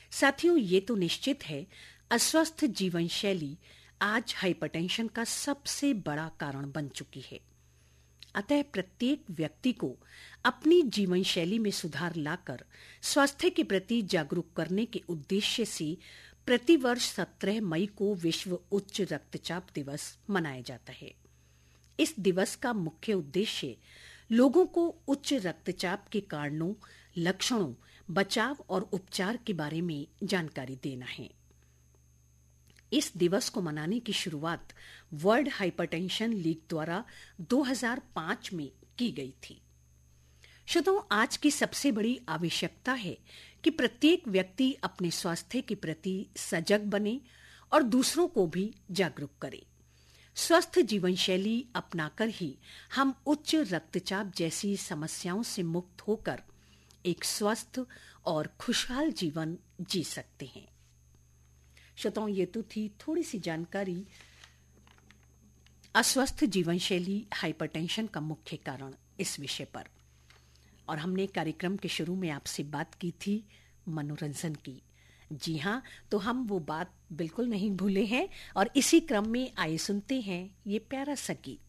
साथियों, ये तो निश्चित है, अस्वस्थ जीवन शैली आज हाइपरटेंशन का सबसे बड़ा कारण बन चुकी है। अतः प्रत्येक व्यक्ति को अपनी जीवन शैली में सुधार लाकर स्वास्थ्य के प्रति जागरूक करने के उद्देश्य से प्रतिवर्ष 17 मई को विश्व उच्च रक्तचाप दिवस मनाया जाता है। इस दिवस का मुख्य उद्देश्य लोगों को उच्च रक्तचाप के कारणों, लक्षणों, बचाव और उपचार के बारे में जानकारी देना है। इस दिवस को मनाने की शुरुआत वर्ल्ड हाइपरटेंशन लीग द्वारा 2005 में की गई थी। श्रोताओं, आज की सबसे बड़ी आवश्यकता है कि प्रत्येक व्यक्ति अपने स्वास्थ्य के प्रति सजग बने और दूसरों को भी जागरूक करे। स्वस्थ जीवन शैली अपनाकर ही हम उच्च रक्तचाप जैसी समस्याओं से मुक्त होकर एक स्वस्थ और खुशहाल जीवन जी सकते हैं। श्रोताओं, ये तो थी थोड़ी सी जानकारी अस्वस्थ जीवन शैली हाइपरटेंशन का मुख्य कारण इस विषय पर। और हमने कार्यक्रम के शुरू में आपसे बात की थी मनोरंजन की। जी हाँ, तो हम वो बात बिल्कुल नहीं भूले हैं और इसी क्रम में आइए सुनते हैं ये प्यारा सा गीत।